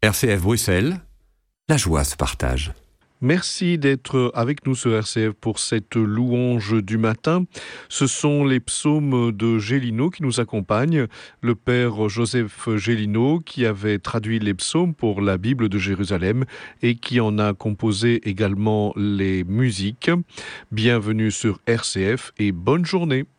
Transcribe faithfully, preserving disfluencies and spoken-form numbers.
R C F Bruxelles, la joie se partage. Merci d'être avec nous sur R C F pour cette louange du matin. Ce sont les psaumes de Gélineau qui nous accompagnent. Le père Joseph Gélineau qui avait traduit les psaumes pour la Bible de Jérusalem et qui en a composé également les musiques. Bienvenue sur R C F et bonne journée.